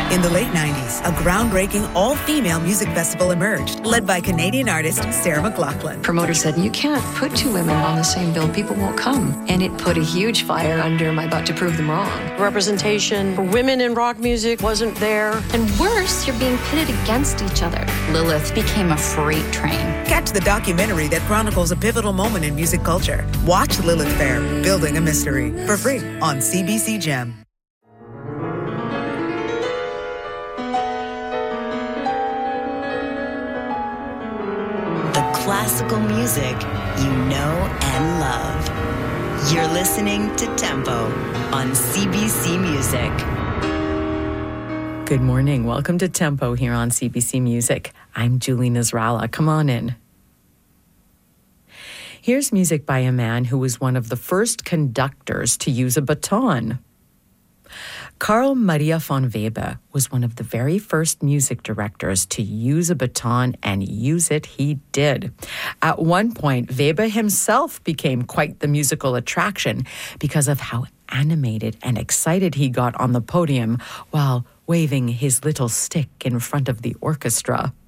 In the late 90s, a groundbreaking all-female music festival emerged, led by Canadian artist Sarah McLachlan. Promoter said, you can't put two women on the same bill. People won't come. And it put a huge fire under my butt to prove them wrong. Representation for women in rock music wasn't there. And worse, you're being pitted against each other. Lilith became a freight train. Catch the documentary that chronicles a pivotal moment in music culture. Watch Lilith Fair, Building a Mystery, for free on CBC Gem. Classical music you know and love. You're listening to Tempo on CBC Music. Good morning. Welcome to Tempo here on CBC Music. I'm Julie Nasrallah. Come on in. Here's music by a man who was one of the first conductors to use a baton. Carl Maria von Weber was one of the very first music directors to use a baton, and use it he did. At one point, Weber himself became quite the musical attraction because of how animated and excited he got on the podium while waving his little stick in front of the orchestra.